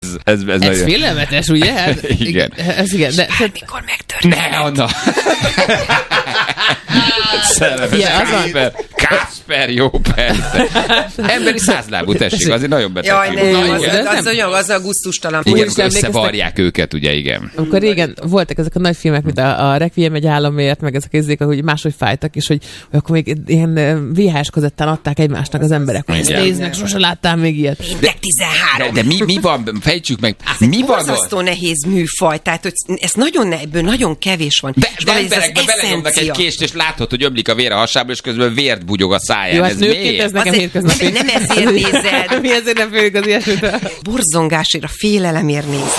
Ez nagyon... félelmetes, ugye? Hát, igen. Ez igen. De, mikor megtörténik. Ne, Anna! Kásper, jó, persze. Emberi százlábú, tessék, azért nagyon beteg. Jaj, nem. az a gusztustalan. Igen, összevarják őket, ugye, igen. Amikor régen voltak ezek a nagy filmek, mint a Requiem egy államért, meg ezek érzék, hogy máshogy fájtak, és hogy akkor még ilyen VHS kazettán adták egymásnak az emberek, hogy ezt nézd meg, sose láttál még ilyet. De 13. De mi van, fejtsük meg, mi van? Borzasztó nehéz műfaj, tehát hogy ez ebből nagyon kevés van. De emberekbe belenyomnak egy kést, és látod, hogy ömlik a vér a hasából, és közben vért bugyog a száján. Jó, ez nőként ez nekem hétköznapi. Nem ezért nézed. Mi ezért nem félünk az ilyesmitől. Borzongásért, a félelemért nézed.